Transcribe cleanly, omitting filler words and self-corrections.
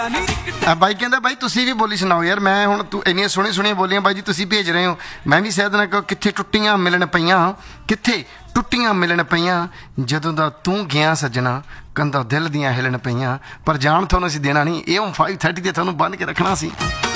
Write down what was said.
ਬਾਈ ਕਹਿੰਦਾ ਬਾਈ ਤੁਸੀਂ ਵੀ ਬੋਲੀ ਸੁਣਾਓ ਯਾਰ। ਮੈਂ ਹੁਣ ਤੂੰ ਇੰਨੀਆਂ ਸੋਹਣੀਆਂ ਬੋਲੀਆਂ ਬਾਈ ਜੀ ਤੁਸੀਂ ਭੇਜ ਰਹੇ ਹੋ, ਮੈਂ ਵੀ ਸਹਿਦ ਨਾਲ ਕਿੱਥੇ ਟੁੱਟੀਆਂ ਮਿਲਣ ਪਈਆਂ, ਕਿੱਥੇ ਟੁੱਟੀਆਂ ਮਿਲਣ ਪਈਆਂ, ਜਦੋਂ ਦਾ ਤੂੰ ਗਿਆ ਸੱਜਣਾ ਕੰਧਾਂ ਦਿਲ ਦੀਆਂ ਹਿਲਣ ਪਈਆਂ। ਪਰ ਜਾਣ ਤੁਹਾਨੂੰ ਅਸੀਂ ਦੇਣਾ ਨਹੀਂ, ਇਹ 5:30 ਤੇ ਤੁਹਾਨੂੰ ਬੰਨ੍ਹ ਕੇ ਰੱਖਣਾ ਸੀ।